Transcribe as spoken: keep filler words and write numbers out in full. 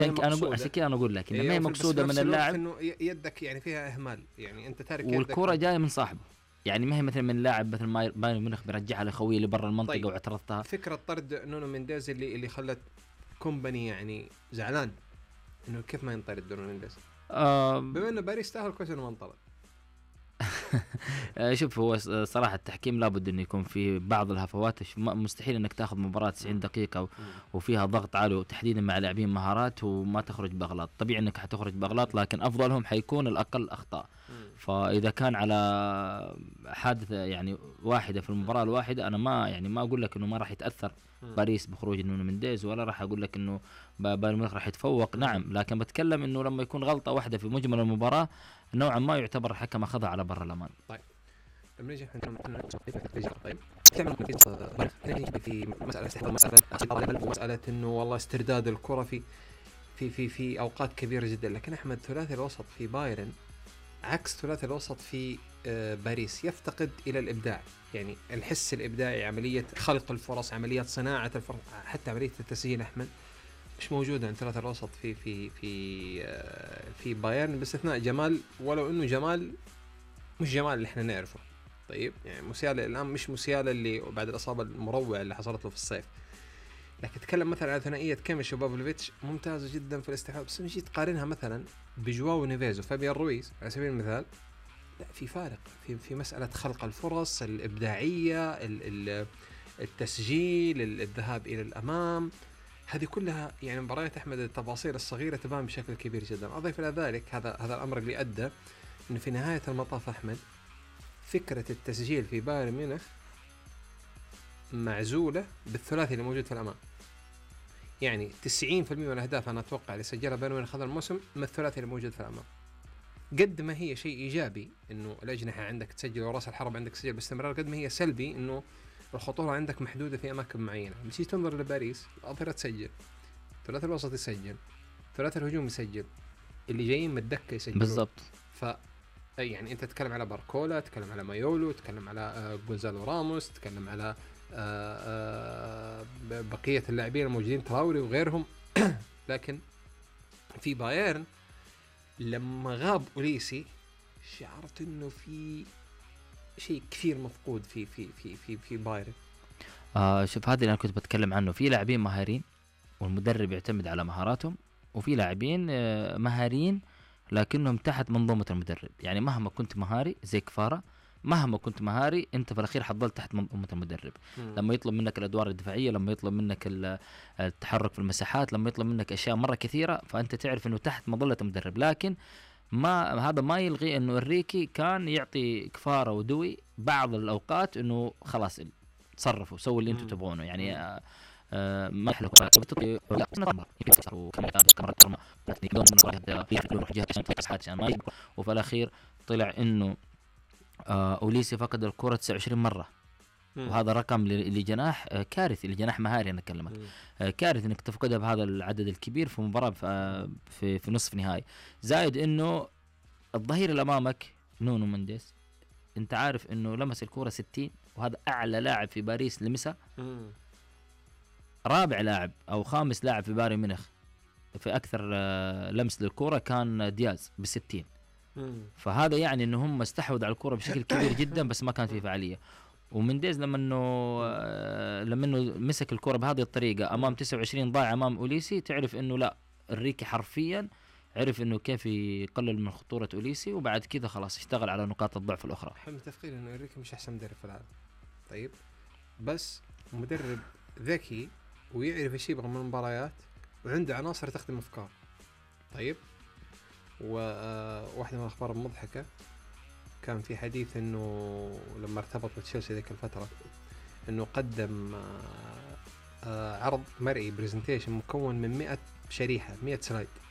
انا اقول عشان كذا انا اقول لك انه ما هي مقصوده من اللاعب انه يدك يعني فيها اهمال، يعني انت تارك يدك والكره جايه من صاحبه، يعني ما هي مثل من لاعب مثل ما بايرن ميونخ بيرجعها لخويه اللي برا المنطقه. طيب. واعترضتها فكره طرد نونو مينديز اللي اللي خلت كومباني يعني زعلان انه كيف ما ينطرد نونو مينديز آه بما انه باريس يستاهل كويس انه ما انطرد. شوف هو صراحة التحكيم لابد انه يكون في بعض الهفوات، مستحيل انك تاخذ مباراة تسعين دقيقة وفيها ضغط عالي وتحديدا مع لاعبين مهارات وما تخرج باغلاط. طبيعي انك حتخرج باغلاط لكن افضلهم حيكون الاقل اخطاء. فاذا كان على حادثة يعني واحدة في المباراة الواحدة انا ما يعني ما اقول لك انه ما راح يتأثر باريس بخروج نونو مينديز، ولا راح اقول لك انه بايرن ميونخ راح يتفوق. نعم، لكن بتكلم انه لما يكون غلطة واحدة في مجمل المباراة نوعا ما يعتبر الحكم اخذها على برا الامان. طيب لما نيجي احنا طيب تعمل في مساله استحضار مساله مساله انه والله استرداد الكره في في في في اوقات كبيره جدا، لكن احمد ثلاثي الوسط في بايرن عكس ثلاثي الوسط في باريس يفتقد الى الابداع، يعني الحس الابداعي، عمليه خلق الفرص، عمليه صناعه الفرص، حتى عمليه التسجيل احمد مش موجوده عند ثلاثي الوسط في في في في بايرن باستثناء جمال، ولو انه جمال مش جمال اللي احنا نعرفه. طيب يعني موسيالا الان مش موسيالا اللي بعد الاصابه المروعه اللي حصلت له في الصيف، لكن تتكلم مثلا على ثنائيه كيميش وبافلوفيتش ممتازه جدا في الاستحواذ، بس نجي تقارنها مثلا بجواو نيفيز وفابيان رويز على سبيل المثال، لا في فارق في في مساله خلق الفرص، الابداعيه، التسجيل، الذهاب الى الامام، هذه كلها يعني مباريات احمد التفاصيل الصغيره تبان بشكل كبير جدا. اضيف الى ذلك هذا هذا الامر اللي ادى انه في نهايه المطاف احمد فكره التسجيل في بايرن ميونخ معزوله بالثلاثي اللي موجود في الامام، يعني تسعين بالمئة من الاهداف انا اتوقع اللي سجلها بايرن ميونخ هذا الموسم من الثلاثي اللي موجود في الامام. قد ما هي شيء ايجابي انه الاجنحه عندك تسجل وراس الحرب عندك تسجل باستمرار، قد ما هي سلبي انه الخطوره عندك محدوده في اماكن معينه. بس تنظر لباريس الاظهره تسجل، ثلاثي الوسط يسجل، ثلاثي الهجوم يسجل، اللي جايين من الدكه يسجلون بالضبط. ف يعني انت تتكلم على باركولا، تتكلم على مايولو، تتكلم على جونزالو راموس، تتكلم على بقيه اللاعبين الموجودين تراوري وغيرهم لكن في بايرن لما غاب أوليسي شعرت انه في شيء كثير مفقود في في في في في بايرن. آه شوف هذا اللي انا كنت بتكلم عنه، في لاعبين مهارين والمدرب يعتمد على مهاراتهم، وفي لاعبين آه مهارين لكنهم تحت منظومة المدرب. يعني مهما كنت مهاري زي كفارة، مهما كنت مهاري انت في الاخير حتضل تحت منظومة المدرب. م. لما يطلب منك الادوار الدفاعية، لما يطلب منك التحرك في المساحات، لما يطلب منك اشياء مرة كثيرة، فانت تعرف انه تحت مظلة المدرب. لكن ما هذا ما يلغي انه الريكي كان يعطي كفارة ودوي بعض الاوقات انه خلاص تصرفوا سووا اللي انتم تبغونه. يعني آه آه ما يحلو بتطي لا وفي الاخير طلع انه آه أوليسي فقد الكرة تسعة وعشرين مرة، وهذا رقم لجناح آه كارثي، لجناح مهاري انا اكلمك آه كارثي انك تفقدها بهذا العدد الكبير في مباراة في, في في نصف نهائي. زائد انه الظهير اللي امامك نونو مينديز انت عارف انه لمس الكرة ستين، وهذا اعلى لاعب في باريس لمسها. رابع لاعب او خامس لاعب في بايرن ميونخ في اكثر آه لمس للكرة كان دياز بستين. فهذا يعني انه هم استحوذوا على الكرة بشكل كبير جدا بس ما كان في فعالية. ومنديز لما انه آه لما انه مسك الكرة بهذه الطريقة امام تسعة وعشرين ضاع امام أوليسي، تعرف انه لا الريكي حرفيا عرف انه كيف يقلل من خطورة أوليسي، وبعد كذا خلاص اشتغل على نقاط الضعف الاخرى. احنا متفقين انه الريكي مش احسن مدرب في العالم، طيب بس مدرب ذكي ويعرف ايش يبغى من المباريات وعنده عناصر تخدم افكار. طيب وواحدة من الأخبار المضحكة كان في حديث إنه لما ارتبط بتشيلسي ذيك الفترة إنه قدم عرض مرئي بريزنتيشن مكون من مئة شريحة، مئة سلايد